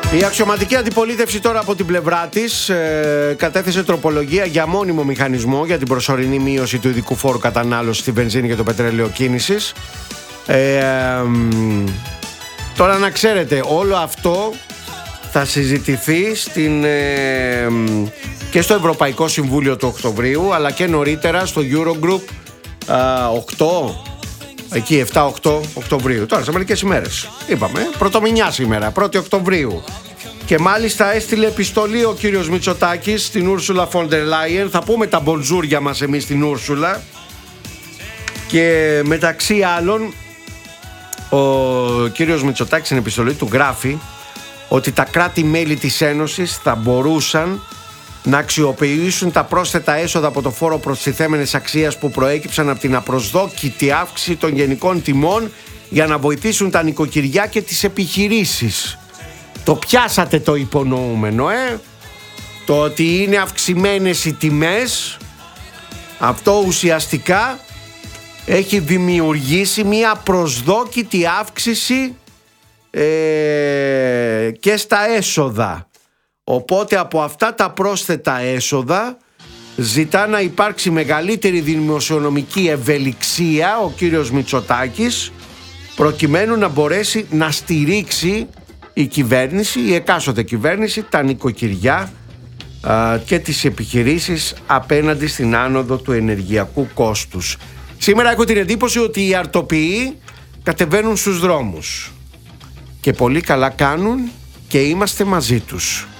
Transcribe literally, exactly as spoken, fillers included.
Η αξιωματική αντιπολίτευση τώρα από την πλευρά της ε, κατέθεσε τροπολογία για μόνιμο μηχανισμό για την προσωρινή μείωση του ειδικού φόρου κατανάλωσης στη βενζίνη και το πετρέλαιο κίνησης. Ε, ε, τώρα να ξέρετε, όλο αυτό θα συζητηθεί στην, ε, και στο Ευρωπαϊκό Συμβούλιο του Οκτωβρίου, αλλά και νωρίτερα στο Eurogroup οκτώ, εκεί εφτά οκτώ Οκτωβρίου. Τώρα σε μερικές ημέρες είπαμε, πρωτομηνιά σήμερα, πρώτη Οκτωβρίου. Και μάλιστα έστειλε επιστολή ο κύριος Μητσοτάκης στην Ούρσουλα φον ντερ Λάιεν. Θα πούμε τα μπονζούρια μας εμείς στην Ούρσουλα. Και μεταξύ άλλων ο κύριος Μητσοτάκης στην επιστολή του γράφει ότι τα κράτη-μέλη της Ένωσης θα μπορούσαν να αξιοποιήσουν τα πρόσθετα έσοδα από το φόρο προστιθέμενης αξίας που προέκυψαν από την απροσδόκητη αύξηση των γενικών τιμών για να βοηθήσουν τα νοικοκυριά και τις επιχειρήσεις. Το πιάσατε το υπονοούμενο, ε? Το ότι είναι αυξημένες οι τιμές, αυτό ουσιαστικά έχει δημιουργήσει μια προσδόκητη αύξηση ε, και στα έσοδα. Οπότε από αυτά τα πρόσθετα έσοδα ζητά να υπάρξει μεγαλύτερη δημοσιονομική ευελιξία ο κύριος Μητσοτάκης, προκειμένου να μπορέσει να στηρίξει η κυβέρνηση, η εκάστοτε κυβέρνηση, τα νοικοκυριά α, και τις επιχειρήσεις απέναντι στην άνοδο του ενεργειακού κόστους. Σήμερα έχω την εντύπωση ότι οι αρτοποιοί κατεβαίνουν στους δρόμους και πολύ καλά κάνουν και είμαστε μαζί τους.